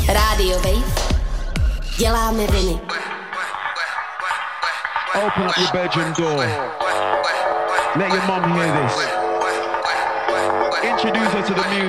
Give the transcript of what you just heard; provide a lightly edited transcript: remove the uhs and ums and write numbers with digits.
Rádio Wave. Děláme viny. Open up your bedroom door. Let your mum hear this. Introduce her to the music.